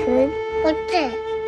Ποτέ.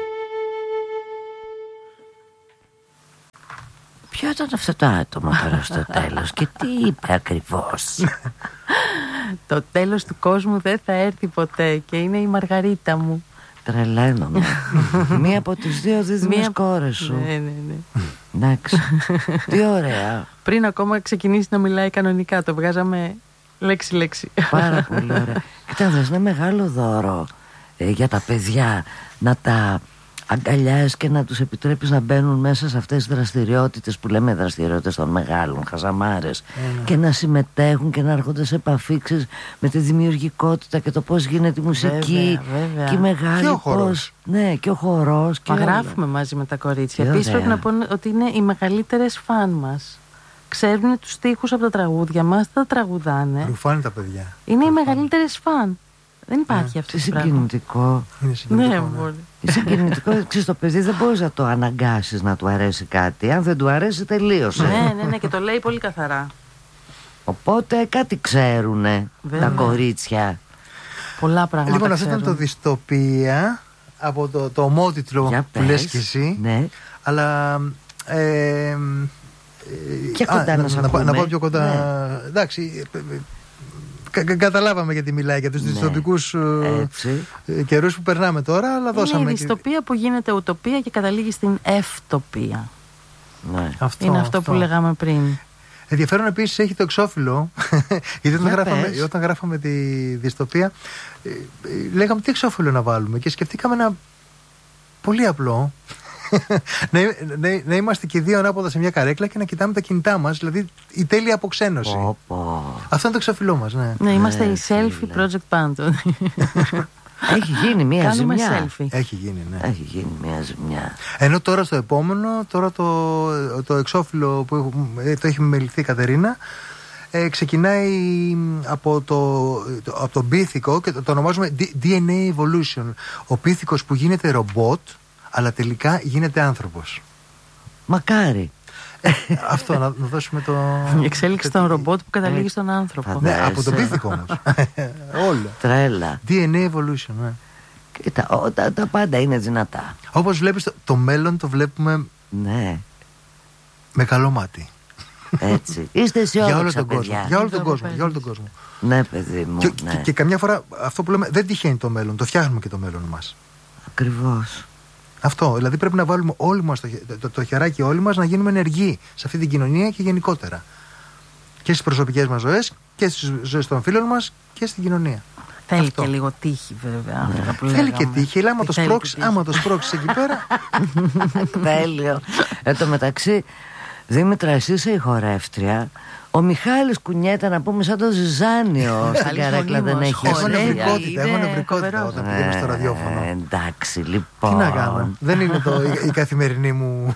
Ποιο ήταν αυτό το άτομο τώρα στο τέλος και τι είπε ακριβώς? Το τέλος του κόσμου δεν θα έρθει ποτέ και είναι η Μαργαρίτα μου. Τρελαίνομαι. Μία από τις δύο δίδυμες κόρες σου. Ναι. Εντάξει. Τι ωραία. Πριν ακόμα ξεκινήσει να μιλάει κανονικά, το βγάζαμε λέξη-λέξη. Πάρα πολύ ωραία. Κοιτάξτε, είναι μεγάλο δώρο για τα παιδιά να τα αγκαλιάσεις και να τους επιτρέπεις να μπαίνουν μέσα σε αυτές τις δραστηριότητες που λέμε δραστηριότητες των μεγάλων, χαζαμάρες, και να συμμετέχουν και να έρχονται σε επαφή με τη δημιουργικότητα και το πώς γίνεται η μουσική. Βέβαια. Και η μεγάλη και ο χορός. Ναι, και ο χορός. Μα γράφουμε μαζί με τα κορίτσια. Επίσης πρέπει να πω ότι είναι οι μεγαλύτερες φαν μας. Ξέρουν τους στίχους από τα τραγούδια μας, τα τραγουδάνε. Ρουφάνε τα παιδιά. Είναι οι μεγαλύτερες φαν. Δεν υπάρχει αυτό το πράγμα. Συγκινητικό. Είναι συγκινητικό. Μπορεί. Συγκινητικό. Ξέρεις, το παιδί δεν μπορείς να το αναγκάσεις να του αρέσει κάτι. Αν δεν του αρέσει, τελείωσε. Ναι, και το λέει πολύ καθαρά. Οπότε κάτι ξέρουνε τα κορίτσια. Πολλά πράγματα. Λοιπόν, αυτό ήταν το Δυστοπία από το ομότιτλο που λες και εσύ. Ναι. Αλλά και κοντά να πάω πιο κοντά. Ναι. Εντάξει, καταλάβαμε γιατί μιλάει για τους δυστοπικούς καιρούς που περνάμε τώρα, αλλά δώσαμε. Είναι η δυστοπία που γίνεται ουτοπία και καταλήγει στην ευτοπία. Ναι. Είναι αυτό που λέγαμε πριν. Ενδιαφέρον επίσης έχει το εξώφυλλο. Γιατί όταν γράφαμε τη δυστοπία, λέγαμε τι εξώφυλλο να βάλουμε και σκεφτήκαμε ένα πολύ απλό. να είμαστε και δύο ανάποδα σε μια καρέκλα και να κοιτάμε τα κινητά μας, δηλαδή η τέλεια αποξένωση. Αυτό είναι το εξώφυλλό μας. Ναι, είμαστε η selfie project band. Έχει γίνει μια ζημιά. Έχει γίνει, ναι. Έχει γίνει μια ζημιά. Ενώ τώρα στο επόμενο, το εξώφυλλο που το έχει μεληθεί η Κατερίνα, ξεκινάει από τον πίθηκο και το ονομάζουμε DNA Evolution. Ο πίθηκος που γίνεται ρομπότ, αλλά τελικά γίνεται άνθρωπος. Μακάρι. Αυτό να δώσουμε το. Η εξέλιξη των ρομπότ που καταλήγει στον άνθρωπο. Ναι, από τον πίθηκο όμως. Όλα. Τρέλα. DNA Evolution, ναι. Κοίτα, τα πάντα είναι δυνατά. Όπως βλέπεις, το μέλλον το βλέπουμε. Ναι. Με καλό μάτι. Έτσι. Είστε αισιόδοξα, παιδιά. Για όλο τον κόσμο. Ναι, παιδί μου. Και καμιά φορά αυτό που λέμε δεν τυχαίνει το μέλλον. Το φτιάχνουμε και το μέλλον μας. Ακριβώς. Αυτό. Δηλαδή πρέπει να βάλουμε όλοι μας το χεράκι, όλοι μας να γίνουμε ενεργοί σε αυτή την κοινωνία και γενικότερα. Και στις προσωπικές μας ζωές και στις ζωές των φίλων μας και στην κοινωνία. Θέλει και λίγο τύχη, βέβαια. Θέλει και τύχη, αλλά άμα το σπρώξεις εκεί πέρα. Τέλειο. Εν τω μεταξύ, Δήμητρα, εσύ είσαι η χορεύτρια. Ο Μιχάλης κουνιέται, να πούμε, σαν το ζυζάνιο. Στην καρέκλα δεν έχει. Έχω νευρικότητα όταν πηγαίνω στο ραδιόφωνο. Εντάξει, λοιπόν. Τι να κάνω. Δεν είναι η καθημερινή μου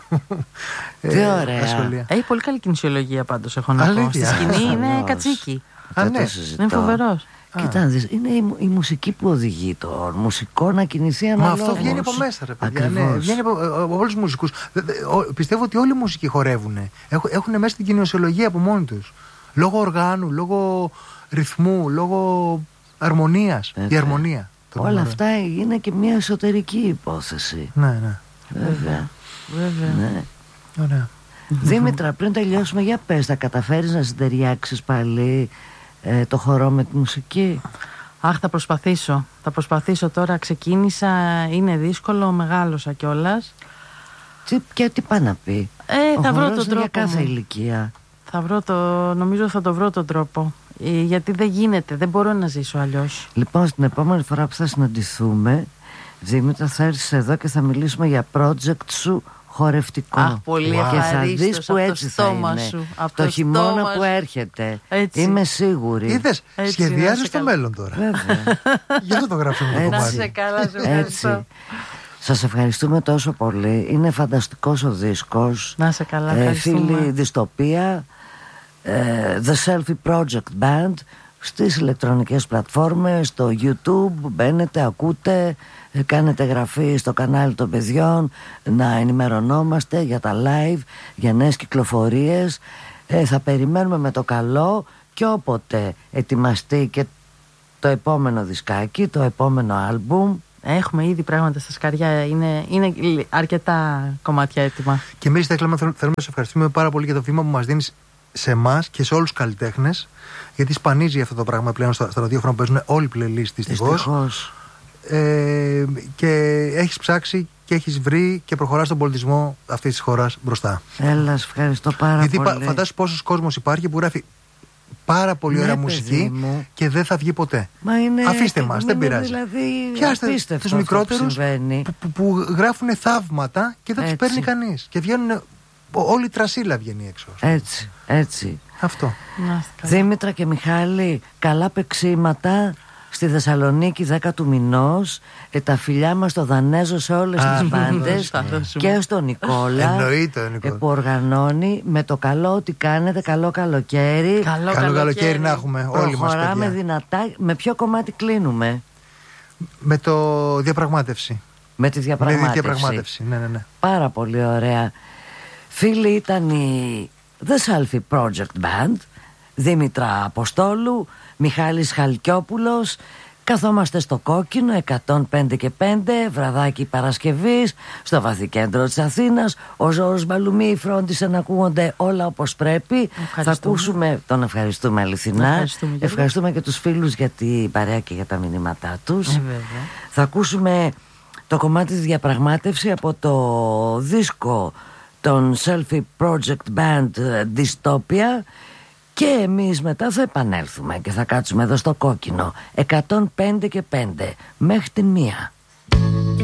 ασχολία. Έχει πολύ καλή κινησιολογία πάντως, έχω να πω. Στη σκηνή είναι κατσίκι. Είναι φοβερός. Κοίτα, είναι η μουσική που οδηγεί το μουσικό να κινηθεί αναλόγως. Μα αυτό βγαίνει από μέσα, ρε παιδιά. Ναι, βγαίνει από όλους τους μουσικούς. Πιστεύω ότι όλοι οι μουσικοί χορεύουν. Έχουν μέσα την κινησιολογία από μόνοι τους. Λόγω οργάνου, λόγω ρυθμού, λόγω αρμονίας. Η αρμονία. Όλα αυτά είναι και μια εσωτερική υπόθεση. Ναι. Βέβαια. Ναι. Ωραία. Δήμητρα, πριν τελειώσουμε, για πες, θα καταφέρεις να συντεριάξεις πάλι το χορό με τη μουσική? Αχ, θα προσπαθήσω τώρα. Ξεκίνησα, είναι δύσκολο, μεγάλωσα κιόλας. Τι πάει να πει? Θα βρω τον τρόπο. Για κάθε ηλικία. Νομίζω θα το βρω τον τρόπο. Γιατί δεν γίνεται, δεν μπορώ να ζήσω αλλιώς. Λοιπόν, στην επόμενη φορά που θα συναντηθούμε, Δήμητρα, θα έρθεις εδώ και θα μιλήσουμε για project σου χορευτικό. Αχ, πολύ ευχαρίστως. Και θα δεις που έτσι θα είναι σου, το χειμώνα που έρχεται. Έτσι. Είμαι σίγουρη. Είδες, σχεδιάζεις το μέλλον τώρα. Βέβαια. Γι' αυτό το γράψαμε το κομμάτι. Να σε καλά, σου ευχαριστώ. Σας ευχαριστούμε τόσο πολύ. Είναι φανταστικός ο δίσκος. Να σε καλά, ευχαριστούμε. Φίλοι, Δυστοπία, The Selfie Project Band, στις ηλεκτρονικές πλατφόρμες, στο YouTube. Μπαίνετε, ακούτε, κάνετε εγγραφή στο κανάλι των παιδιών, να ενημερωνόμαστε για τα live, για νέες κυκλοφορίες. Θα περιμένουμε με το καλό, και όποτε ετοιμαστεί και το επόμενο δισκάκι, το επόμενο άλμπουμ, Έχουμε ήδη πράγματα στα σκαριά. Είναι αρκετά κομμάτια έτοιμα. Και εμείς θέλουμε να σε ευχαριστούμε πάρα πολύ για το βήμα που μας δίνεις σε εμάς και σε όλους τους καλλιτέχνες. Γιατί σπανίζει αυτό το πράγμα πλέον στα ραδιόφωνα που παίζουν όλοι οι playlist δυστυχώς. Και έχεις ψάξει και έχεις βρει και προχωράς τον πολιτισμό αυτής της χώρας μπροστά. Έλα, ευχαριστώ πάρα πολύ. Γιατί φαντάσου πόσος κόσμος υπάρχει που γράφει πάρα πολύ ωραία μουσική και δεν θα βγει ποτέ. Αφήστε μας, δεν πειράζει. Δηλαδή, πιάστε τους μικρότερους που γράφουν θαύματα και δεν τους παίρνει κανείς. Και βγαίνουν, όλη η τρασίλα βγαίνει έξω. Έτσι. Αυτό. Δήμητρα και Μιχάλη, καλά παιξίματα στη Θεσσαλονίκη 10 του μηνός. Τα φιλιά μας στο Δανέζο σε όλες τις μπάντες και στον Νικόλα που οργανώνει. Με το καλό ότι κάνετε. Καλό καλοκαίρι. Καλό καλοκαίρι να έχουμε όλοι μας, παιδιά. Προχωράμε δυνατά. Με ποιο κομμάτι κλείνουμε? Με το διαπραγμάτευση. Με τη διαπραγμάτευση. Ναι. Πάρα πολύ ωραία. Φίλοι, ήταν η The Selfie Project Band, Δήμητρα Αποστόλου, Μιχάλης Χαλκιόπουλος. Καθόμαστε στο Κόκκινο 105 και 5, βραδάκι Παρασκευής, στο βαθύ κέντρο της Αθήνας. Ο Ζώρος Μπαλουμί φρόντισε να ακούγονται όλα όπως πρέπει. Θα ακούσουμε, τον ευχαριστούμε αληθινά. Ευχαριστούμε και τους φίλους για την παρέα και για τα μηνύματά τους. Θα ακούσουμε το κομμάτι της διαπραγμάτευση από το δίσκο των Selfie Project Band Dystopia. Και εμείς μετά θα επανέλθουμε και θα κάτσουμε εδώ στο Κόκκινο 105 και 5 μέχρι την 1.